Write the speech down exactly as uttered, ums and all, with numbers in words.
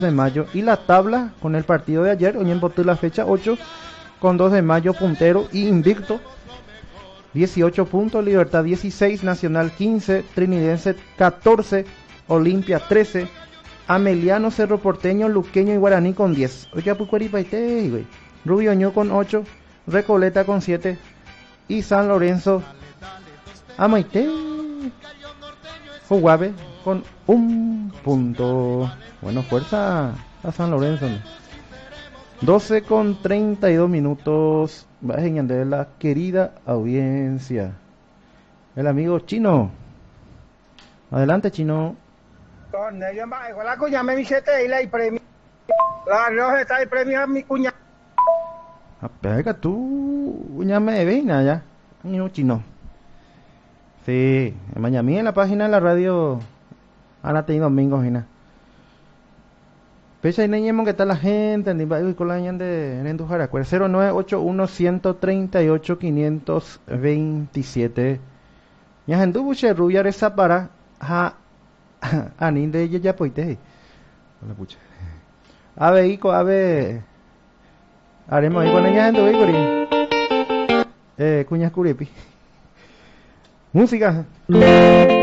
de mayo. Y la tabla con el partido de ayer, hoy en Botú la fecha ocho, con dos de mayo puntero y invicto. dieciocho puntos, Libertad dieciséis, Nacional quince, Trinidense catorce, Olimpia trece, Ameliano, Cerro Porteño, Luqueño y Guaraní con diez. Oye, Pucuaripaité, güey. Rubioño con ocho, Recoleta con siete y San Lorenzo, Amaité, Juguave con un punto. Bueno, fuerza a San Lorenzo, ¿no? doce con treinta y dos minutos. Va a de la querida audiencia. El amigo Chino. Adelante, Chino. Con ellos más, con la cuña me dice y la premio. La no está el premio a mi cuña. Apega tú, cuña me veina ya. Amigo Chino. Sí, mañana en la página de la radio. Ahora te domingo, Gina. Pecha y neñemos que está la gente, ni va con la ñan de Nendujara, cero nueve ocho uno uno tres ocho cinco dos siete. Ya gente buche rubia esa para ha anin de ya poite. Hola pucha. Ave ico ave haremos ahí con ella gente hoy eh cuñas curipi. Música.